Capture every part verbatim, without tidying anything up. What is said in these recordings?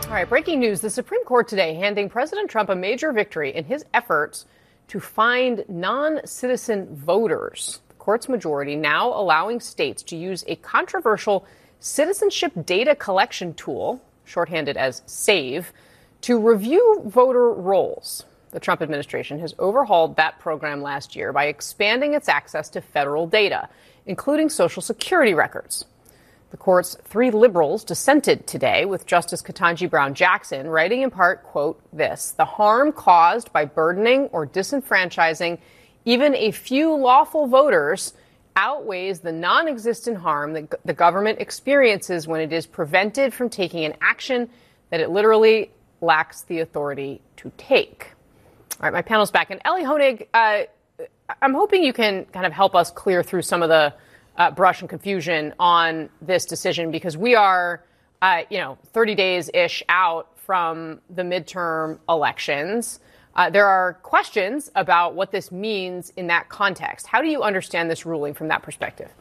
All right, breaking news. The Supreme Court today handing President Trump a major victory in his efforts to find non-citizen voters. The court's majority now allowing states to use a controversial citizenship data collection tool, shorthanded as SAVE, to review voter rolls. The Trump administration has overhauled that program last year by expanding its access to federal data, including Social Security records. The court's three liberals dissented today, with Justice Ketanji Brown Jackson writing in part, quote, this: the harm caused by burdening or disenfranchising even a few lawful voters outweighs the non-existent harm that the government experiences when it is prevented from taking an action that it literally lacks the authority to take. All right, my panel's back. And Elie Honig, uh, I'm hoping you can kind of help us clear through some of the Uh, brush and confusion on this decision, because we are, uh, you know, thirty days-ish out from the midterm elections. Uh, there are questions about what this means in that context. How do you understand this ruling from that perspective?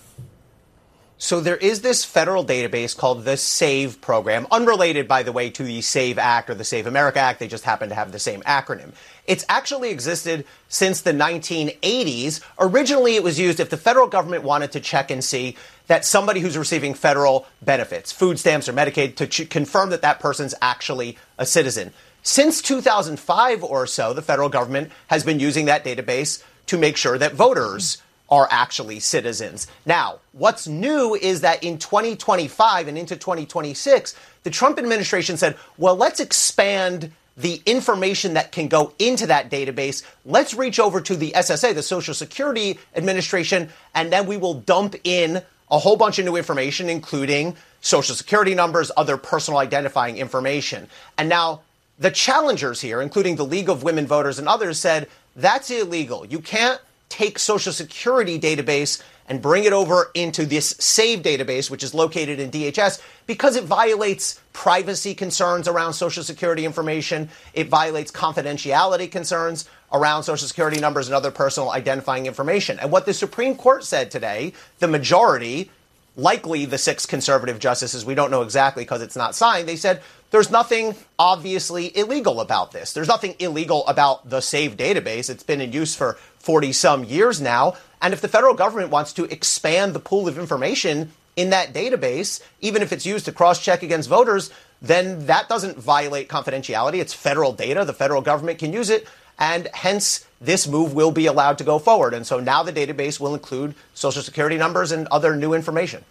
So there is this federal database called the SAVE program, unrelated, by the way, to the SAVE Act or the Save America Act. They just happen to have the same acronym. It's actually existed since the nineteen eighties. Originally, it was used if the federal government wanted to check and see that somebody who's receiving federal benefits, food stamps or Medicaid, to ch- confirm that that person's actually a citizen. Since two thousand five or so, the federal government has been using that database to make sure that voters are actually citizens. Now, what's new is that in twenty twenty-five and into twenty twenty-six, the Trump administration said, well, let's expand the information that can go into that database. Let's reach over to the S S A, the Social Security Administration, and then we will dump in a whole bunch of new information, including Social Security numbers, other personal identifying information. And now the challengers here, including the League of Women Voters and others, said that's illegal. You can't take Social Security database and bring it over into this SAVE database, which is located in D H S, because it violates privacy concerns around Social Security information. It violates confidentiality concerns around Social Security numbers and other personal identifying information. And what the Supreme Court said today, the majority, likely the six conservative justices, we don't know exactly because it's not signed, they said there's nothing obviously illegal about this. There's nothing illegal about the SAVE database. It's been in use for forty-some years now. And if the federal government wants to expand the pool of information in that database, even if it's used to cross-check against voters, then that doesn't violate confidentiality. It's federal data. The federal government can use it. And hence, this move will be allowed to go forward. And so now the database will include Social Security numbers and other new information.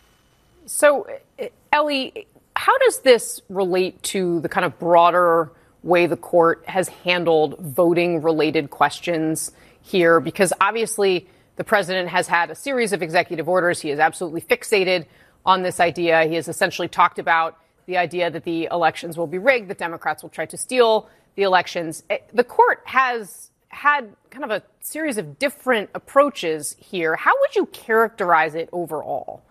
So, Elie, how does this relate to the kind of broader way the court has handled voting-related questions here? Because obviously the president has had a series of executive orders. He is absolutely fixated on this idea. He has essentially talked about the idea that the elections will be rigged, that Democrats will try to steal the elections. The court has had kind of a series of different approaches here. How would you characterize it overall?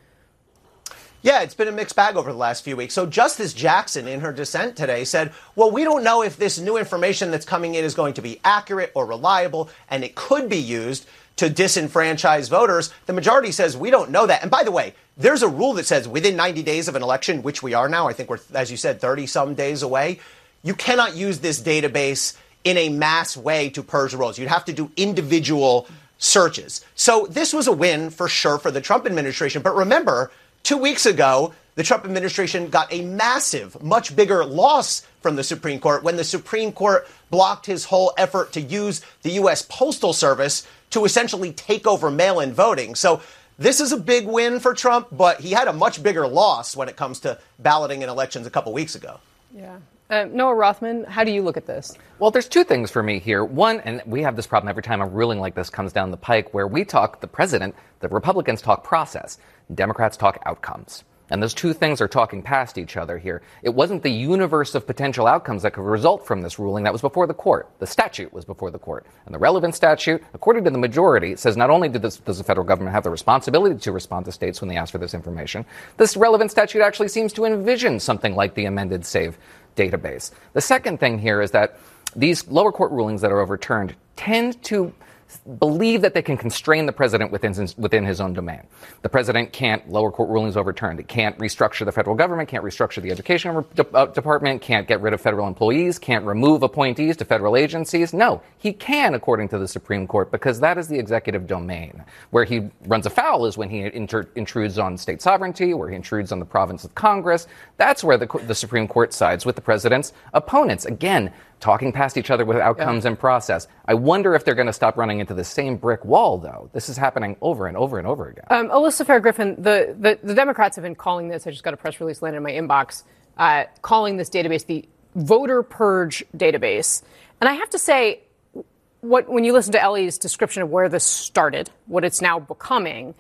Yeah, it's been a mixed bag over the last few weeks. So Justice Jackson, in her dissent today, said, well, we don't know if this new information that's coming in is going to be accurate or reliable, and it could be used to disenfranchise voters. The majority says we don't know that. And by the way, there's a rule that says within ninety days of an election, which we are now, I think we're, as you said, thirty-some days away, you cannot use this database in a mass way to purge rolls. You'd have to do individual searches. So this was a win for sure for the Trump administration. But remember, two weeks ago, the Trump administration got a massive, much bigger loss from the Supreme Court when the Supreme Court blocked his whole effort to use the U S Postal Service to essentially take over mail-in voting. So this is a big win for Trump, but he had a much bigger loss when it comes to balloting in elections a couple weeks ago. Yeah. Uh, Noah Rothman, how do you look at this? Well, there's two things for me here. One, and we have this problem every time a ruling like this comes down the pike, where we talk, the president, the Republicans talk process, Democrats talk outcomes. And those two things are talking past each other here. It wasn't the universe of potential outcomes that could result from this ruling that was before the court. The statute was before the court. And the relevant statute, according to the majority, says not only does the federal government have the responsibility to respond to states when they ask for this information, this relevant statute actually seems to envision something like the amended SAVE database. The second thing here is that these lower court rulings that are overturned tend to believe that they can constrain the president within his, within his own domain. The president can't lower court rulings overturned. It can't restructure the federal government, can't restructure the education de- department, can't get rid of federal employees, can't remove appointees to federal agencies. No, he can, according to the Supreme Court, because that is the executive domain. Where he runs afoul is when he inter- intrudes on state sovereignty, where he intrudes on the province of Congress. That's where the, the Supreme Court sides with the president's opponents. Again, talking past each other with outcomes yeah. and process. I wonder if they're going to stop running into the same brick wall, though. This is happening over and over and over again. Um, Alyssa Farah-Griffin, the, the, the Democrats have been calling this, I just got a press release landed in my inbox, uh, calling this database the voter purge database. And I have to say, what when you listen to Ellie's description of where this started, what it's now becoming,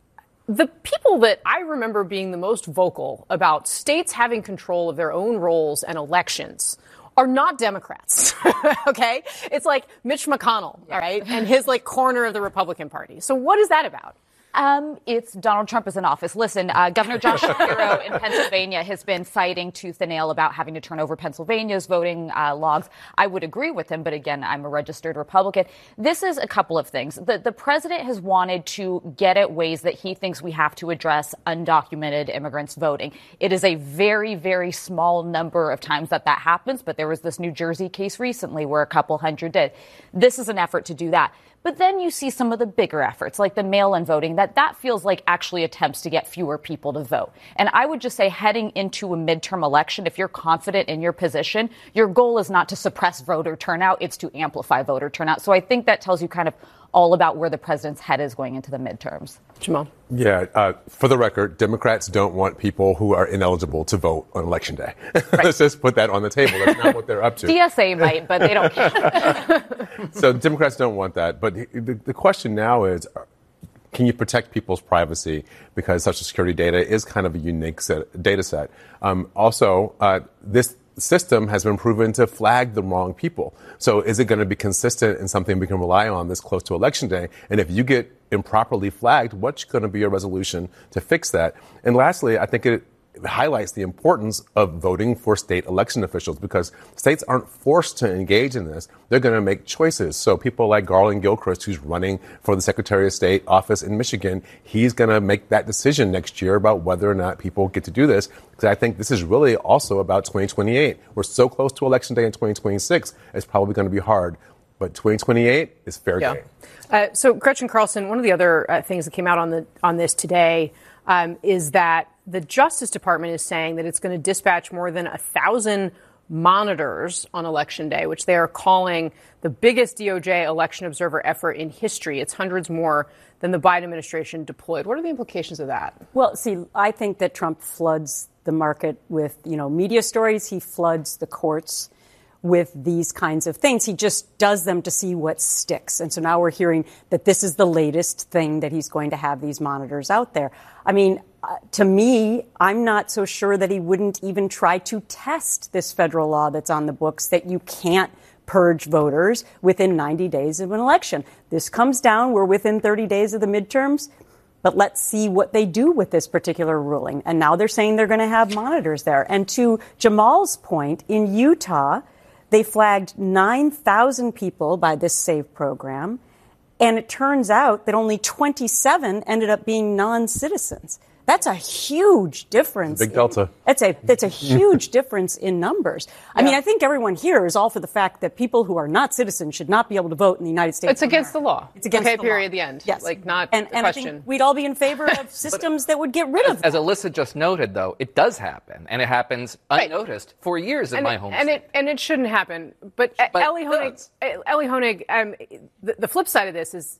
the people that I remember being the most vocal about states having control of their own rolls and elections are not Democrats, okay? It's like Mitch McConnell, all right, and his, like, corner of the Republican Party. So what is that about? Um, it's Donald Trump is in office. Listen, uh, Governor Josh Shapiro in Pennsylvania has been fighting tooth and nail about having to turn over Pennsylvania's voting uh, logs. I would agree with him, but again, I'm a registered Republican. This is a couple of things. The, the president has wanted to get at ways that he thinks we have to address undocumented immigrants voting. It is a very, very small number of times that that happens, but there was this New Jersey case recently where a couple hundred did. This is an effort to do that. But then you see some of the bigger efforts, like the mail-in voting, that that feels like actually attempts to get fewer people to vote. And I would just say heading into a midterm election, if you're confident in your position, your goal is not to suppress voter turnout, it's to amplify voter turnout. So I think that tells you kind of all about where the president's head is going into the midterms. Jamal. Yeah, uh, for the record, Democrats don't want people who are ineligible to vote on Election Day. Right. Let's just put that on the table. That's not what they're up to. D S A might, but they don't care. So Democrats don't want that. But the, the question now is, can you protect people's privacy? Because Social Security data is kind of a unique set, data set. Um, also, uh, this system has been proven to flag the wrong people. So is it going to be consistent and something we can rely on this close to Election Day? And if you get improperly flagged, what's going to be your resolution to fix that? And lastly, I think it highlights the importance of voting for state election officials, because states aren't forced to engage in this. They're going to make choices. So people like Garland Gilchrist, who's running for the Secretary of State office in Michigan, he's going to make that decision next year about whether or not people get to do this. Because I think this is really also about twenty twenty-eight. We're so close to Election Day in twenty twenty-six, it's probably going to be hard. But twenty twenty-eight is fair yeah. game. Uh, so, Gretchen Carlson, one of the other uh, things that came out on the on this today um, is that the Justice Department is saying that it's going to dispatch more than a thousand monitors on Election Day, which they are calling the biggest D O J election observer effort in history. It's hundreds more than the Biden administration deployed. What are the implications of that? Well, see, I think that Trump floods the market with, you know, media stories. He floods the courts with these kinds of things. He just does them to see what sticks. And so now we're hearing that this is the latest thing that he's going to have these monitors out there. I mean, uh, to me, I'm not so sure that he wouldn't even try to test this federal law that's on the books that you can't purge voters within ninety days of an election. This comes down. We're within thirty days of the midterms. But let's see what they do with this particular ruling. And now they're saying they're going to have monitors there. And to Jamal's point, in Utah, they flagged nine thousand people by this SAVE program, and it turns out that only twenty-seven ended up being non-citizens. That's a huge difference. Big delta. That's a that's a huge difference in numbers. I yeah. mean, I think everyone here is all for the fact that people who are not citizens should not be able to vote in the United States. It's against the law. It's against okay, the period, law. The end. Yes. Like, not and, the and question. I think we'd all be in favor of systems that would get rid of As that. Alyssa just noted, though, it does happen, and it happens unnoticed right. for years in and my it, home and state. It, and it shouldn't happen. But, but Ellie Honig, Ellie Honig um, the, the flip side of this is,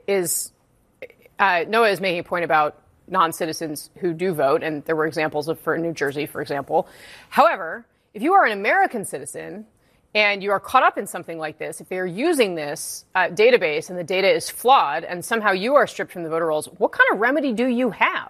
is uh, Noah is making a point about non-citizens who do vote, and there were examples of for New Jersey, for example. However, if you are an American citizen and you are caught up in something like this, if they are using this uh, database and the data is flawed and somehow you are stripped from the voter rolls, what kind of remedy do you have?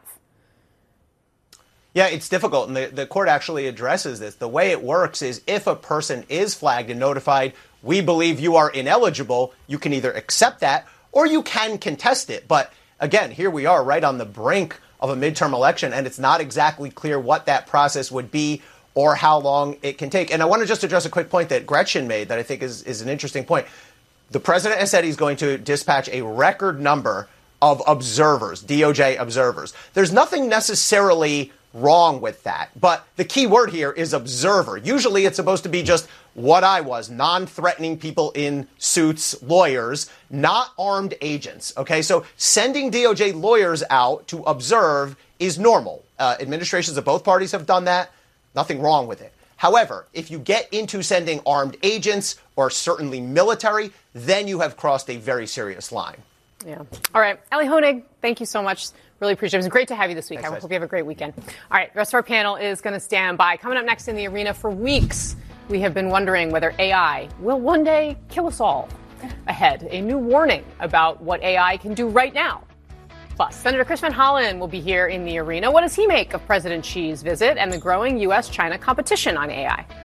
Yeah, it's difficult, and the, the court actually addresses this. The way it works is if a person is flagged and notified, we believe you are ineligible, you can either accept that or you can contest it. But again, here we are right on the brink of a midterm election, and it's not exactly clear what that process would be or how long it can take. And I want to just address a quick point that Gretchen made that I think is, is an interesting point. The president has said he's going to dispatch a record number of observers, D O J observers. There's nothing necessarily wrong with that. But the key word here is observer. Usually it's supposed to be just what I was, non-threatening people in suits, lawyers, not armed agents. Okay, so sending D O J lawyers out to observe is normal. Uh, administrations of both parties have done that. Nothing wrong with it. However, if you get into sending armed agents or certainly military, then you have crossed a very serious line. Yeah. All right. Ellie Honig, thank you so much. Really appreciate it. It was great to have you this week. Thanks, I guys. hope you have a great weekend. All right. The rest of our panel is going to stand by. Coming up next in the arena, for weeks, we have been wondering whether A I will one day kill us all. Ahead, a new warning about what A I can do right now. Plus, Senator Chris Van Hollen will be here in the arena. What does he make of President Xi's visit and the growing U S China competition on A I?